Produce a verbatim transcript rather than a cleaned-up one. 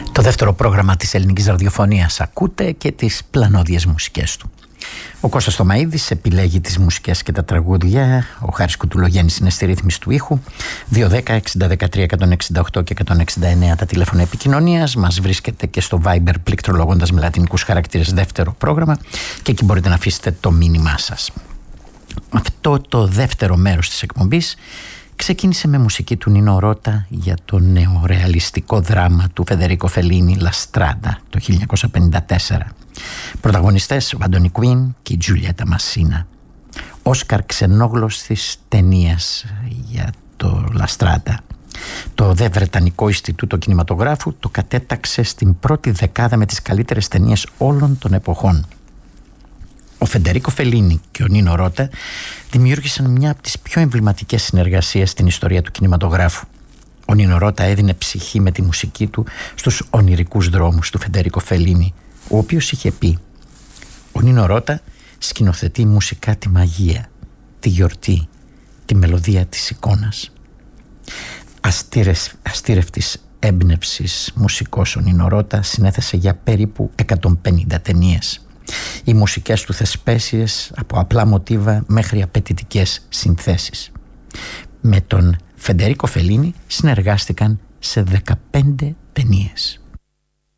Το δεύτερο πρόγραμμα της ελληνικής ραδιοφωνίας ακούτε και τις πλανόδιες μουσικές του. Ο Κώστας Θωμαΐδης επιλέγει τις μουσικές και τα τραγούδια. Ο Χάρης Κουτουλογέννης είναι στη ρύθμιση του ήχου. δύο δέκα εξήντα δεκατρία εκατόν εξήντα οκτώ και εκατόν εξήντα εννέα τα τηλέφωνα επικοινωνίας. Μας βρίσκεται και στο Viber πληκτρολογώντας με λατινικούς χαρακτήρες δεύτερο πρόγραμμα και εκεί μπορείτε να αφήσετε το μήνυμά σας. Αυτό το δεύτερο μέρος της εκπομπής ξεκίνησε με μουσική του Νίνο Ρώτα για το νεορεαλιστικό δράμα του Φεντερίκο Φελίνι La Strada το χίλια εννιακόσια πενήντα τέσσερα. Πρωταγωνιστές ο Άντονι Κουίν και η Τζουλιέτα Μασίνα. Όσκαρ ξενόγλωστης ταινίας για το La Strada. Το δε Βρετανικό Ινστιτούτο Κινηματογράφου το κατέταξε στην πρώτη δεκάδα με τις καλύτερες ταινίες όλων των εποχών. Ο Φεντερίκο Φελίνι και ο Νίνο Ρώτα δημιούργησαν μια από τις πιο εμβληματικές συνεργασίες στην ιστορία του κινηματογράφου. Ο Νίνο Ρώτα έδινε ψυχή με τη μουσική του στους ονειρικούς δρόμους του Φεντερίκο Φελίνι, ο οποίος είχε πει: ο Νίνο Ρώτα σκηνοθετεί μουσικά τη μαγεία, τη γιορτή, τη μελωδία της εικόνας. Αστήρες, αστήρευτης έμπνευσης μουσικός ο Νίνο Ρώτα συνέθεσε για περίπου εκατόν πενήντα ταινίες. Οι μουσικές του θεσπέσιες από απλά μοτίβα μέχρι απαιτητικές συνθέσεις. Με τον Φεντερίκο Φελίνι συνεργάστηκαν σε δεκαπέντε ταινίες.